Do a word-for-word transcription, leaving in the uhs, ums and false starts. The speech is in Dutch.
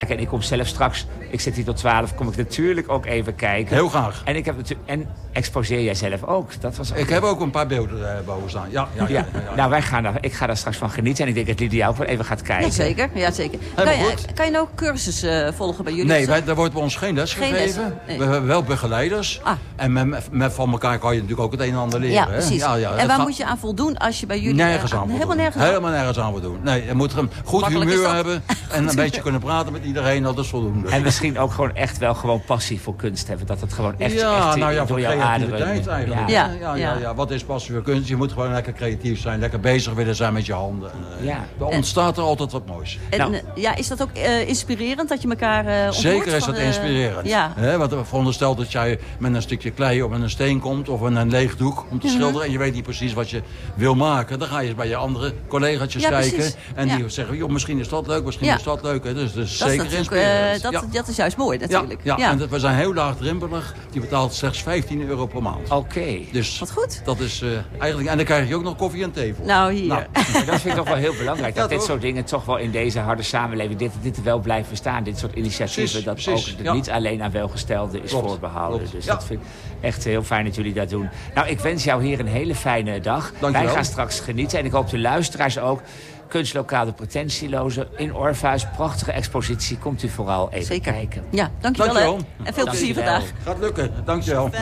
kijken. En ik kom zelf straks, ik zit hier tot twaalf, kom ik natuurlijk ook even kijken. Heel graag. En, ik heb natuurlijk, en exposeer jij zelf ook. Dat was ook ik heb ook een paar beelden uh, boven staan. Ja, ja, ja, ja. ja, ja. Nou, wij gaan daar, ik ga daar straks van genieten. En ik denk dat Lydia ook wel even gaat kijken. Jazeker, ja, zeker. Kan je, kan je nou cursussen uh, volgen bij jullie? Nee, wij, daar wordt bij ons geen les geen gegeven. Les. Nee. We hebben wel begeleiders. Ah. En met, met van elkaar kan je natuurlijk ook het een en ander leren. Ja, precies. Hè? Ja, ja, en waar gaat... moet je aan voldoen als je bij jullie... Nergens aan uh, voldoen. Helemaal nergens aan? Helemaal nergens aan voldoen. Nee, je moet een goed Makkelijk humeur hebben. En een beetje kunnen praten met iedereen. Dat is voldoende. En misschien ook gewoon echt wel gewoon passie voor kunst hebben. Dat het gewoon echt, ja, echt nou ja, door jouw aderen... eigenlijk. Ja. Ja. Ja, ja, ja. Wat is passie voor kunst? Je moet gewoon lekker creatief zijn. Lekker bezig willen zijn met je handen. En, uh, ja. Er ontstaat er altijd wat moois. En nou. ja, is dat ook uh, inspirerend dat je elkaar uh, ontmoet? Zeker is van, dat uh, inspirerend. Ja. He, want veronderstel dat jij met een stukje klei of met een steen komt... of een leeg doek om te mm-hmm. schilderen... en je weet niet precies wat je wil maken... dan ga je bij je andere collega's ja, kijken... Precies. en die ja. zeggen, joh, misschien is dat leuk, misschien ja. is dat leuk. Hè. Dus, dus dat zeker is inspirerend. Uh, dat, ja. dat is juist mooi natuurlijk. Ja, ja. ja. en dat, we zijn heel laagdrempelig. Die betaalt slechts vijftien euro per maand. Oké. Okay. Dus wat goed. Dat is uh, eigenlijk... En dan krijg je ook nog koffie en thee voor. Nou, hier. Nou. Maar dat vind ik toch wel heel belangrijk. Dat ja, dit toch? soort dingen toch wel in deze harde samenleving... dit, dit wel blijven staan. Dit soort initiatieven. Precies, dat precies, ook ja. niet alleen aan welgestelden is klopt, voorbehouden. Klopt. Dus ja. dat vind ik echt heel fijn dat jullie dat doen. Nou, ik wens jou hier een hele fijne dag. Dank Wij je wel. gaan straks genieten. En ik hoop de luisteraars ook. Kunstlokaal De Pretentieloze in Orpheus. Prachtige expositie. Komt u vooral even Zeker. kijken. Ja, dankjewel. Dankjewel. Hè. En veel plezier vandaag. Gaat lukken. Dankjewel.